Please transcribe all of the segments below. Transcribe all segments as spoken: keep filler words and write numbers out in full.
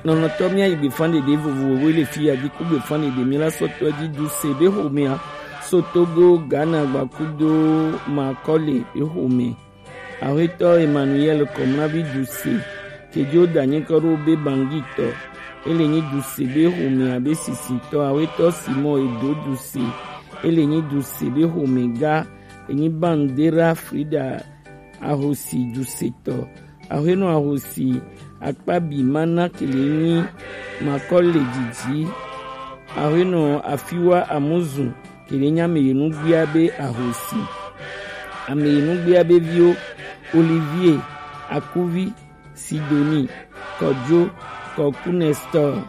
non non to mia ibe fande de vovo wele fi adi ku be fande de mila so to di du se be homia so Togo Ghana Bakudo Makole be home aweto Emmanuel Komabi du se kejo danye koro be bangito elenyi du se be home abe sisito aweto Simon Edo du se elenyi du se be home ga enyi bandera Frida ahosi du seto aheno ahosi akpabi mana kelenyi Makole Didi aheno afiwa amuzu kelenya meyenu gbiabe ahosi ameyenu gbiabe vio Olivier Akuvi Sidoni Kojo Kokunestor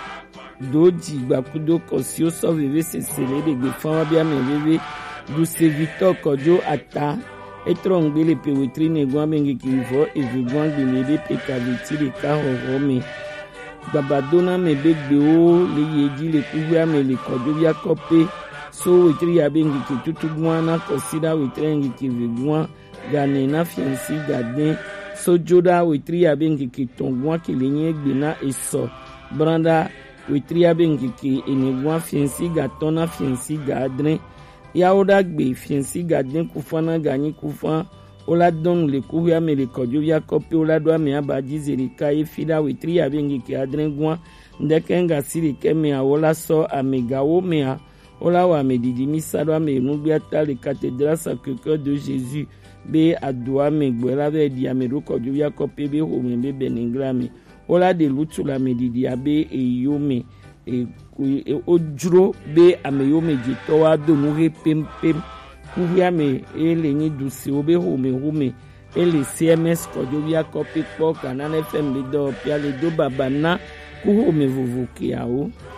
Doji Bakudo Kosio so veve sesele de gbefa bia meveve Duse Victor Kojo Ata etrongbe pewetri negwa bengi kivo evigwan gbelede pekaviti de kahorome babadona mebegbe o le yeji le kuhua me le Kojo bia kope so wetri ya bengi kitutugwa na kosida wetri ngi kivigwan gane na fiansi gaden so joda wetri ya bengi kitongwa kelenye gbe na eso branda wetri ya bengi ki enegwa fiansi gatona fiansi gadren ya oda gbe fiansi gaden kufana gani kufa ola don le kuhua me le Kojo bia kope ola do me abaji zerika e fida wetri ya bengi ki adren gwa ndekenga siri keme awola so amegawo mea ola wa me didi misado ame nugbi atale cathédrale Sacré-Cœur de Jésus be adoa me gbela be di ame ro Kojo bia kope be ho me be beningrame ola de lutu la me didi abe eyome e ojuro be ame yome jito wa do nu he pem pem kuhia me ele ni dusi obe ho me ho me ele C M S Kojo bia kope po Canal F M be do pia le do babana ku ho me vovoke a o